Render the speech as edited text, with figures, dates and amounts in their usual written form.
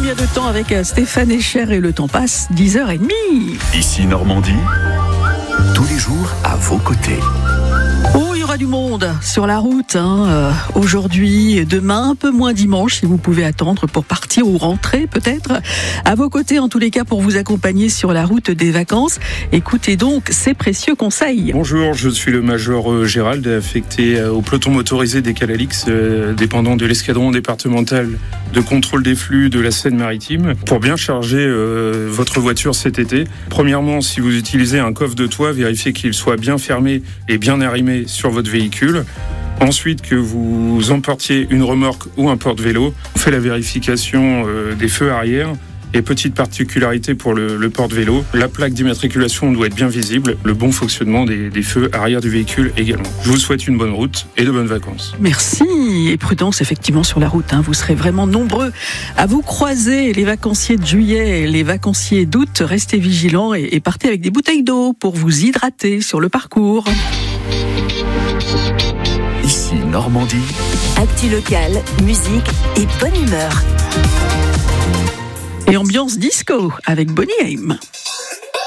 combien de temps avec Stéphane Echer et le temps passe, 10h30. Ici Normandie, tous les jours à vos côtés. Oh, il y aura du monde sur la route aujourd'hui, demain, un peu moins dimanche si vous pouvez attendre pour partir ou rentrer peut-être. À vos côtés en tous les cas pour vous accompagner sur la route des vacances. Écoutez donc ces précieux conseils. Bonjour, je suis le major Gérald, affecté au peloton motorisé des Calalix, dépendant de l'escadron départemental de contrôle des flux de la Seine-Maritime. Pour bien charger votre voiture cet été, premièrement, si vous utilisez un coffre de toit, vérifiez qu'il soit bien fermé et bien arrimé sur votre véhicule. Ensuite, que vous emportiez une remorque ou un porte-vélo, on fait la vérification des feux arrière. Et petite particularité pour le porte-vélo, la plaque d'immatriculation doit être bien visible, le bon fonctionnement des feux arrière du véhicule également. Je vous souhaite une bonne route et de bonnes vacances. Merci, et prudence effectivement sur la route. Vous serez vraiment nombreux à vous croiser, les vacanciers de juillet, les vacanciers d'août. Restez vigilants et partez avec des bouteilles d'eau pour vous hydrater sur le parcours. Ici Normandie. Actu locale, musique et bonne humeur. Et ambiance disco avec Bonnie M.